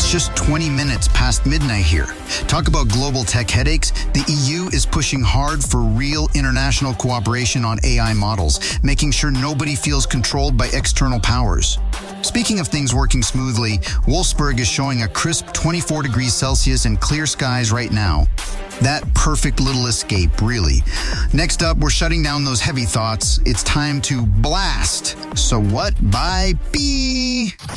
It's just 20 minutes past midnight here. Talk about global tech headaches. The EU is pushing hard for real international cooperation on AI models, making sure nobody feels controlled by external powers. Speaking of things working smoothly, Wolfsburg is showing a crisp 24 degrees Celsius and clear skies right now. That perfect little escape, really. Next up, we're shutting down those heavy thoughts. It's time to blast. So what? Bye. Bee.